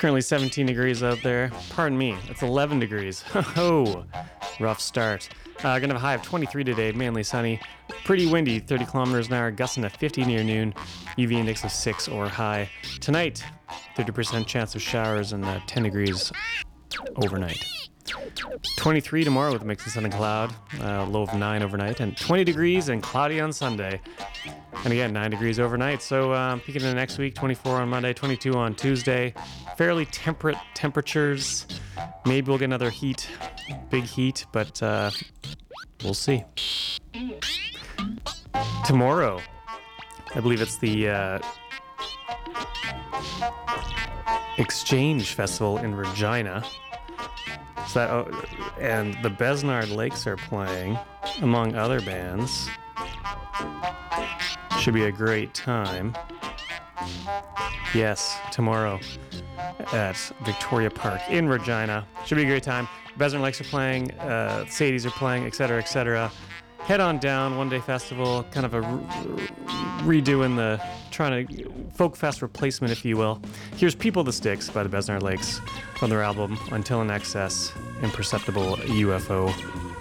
currently 17 degrees out there. Pardon me, it's 11 degrees. Oh, rough start. Gonna have a high of 23 today, mainly sunny. Pretty windy, 30 kilometers an hour, gusting to 50 near noon. UV index of 6 or high. Tonight, 30% chance of showers and 10 degrees overnight. 23 tomorrow with a mix of sun and cloud, low of 9 overnight, and 20 degrees and cloudy on Sunday. And again, 9 degrees overnight. So peeking into next week, 24 on Monday, 22 on Tuesday. Fairly temperate temperatures. Maybe we'll get another big heat, but we'll see. Tomorrow, I believe it's the Exchange Festival in Regina. So and the Besnard Lakes are playing, among other bands. Should be a great time. Yes, tomorrow at Victoria Park in Regina. Should be a great time. Besnard Lakes are playing, Sadies are playing, etc., etc. Head on down, one-day festival, kind of a redoing trying to folk fest replacement, if you will. Here's People the Sticks by the Besnard Lakes from their album Until in Excess, Imperceptible UFO.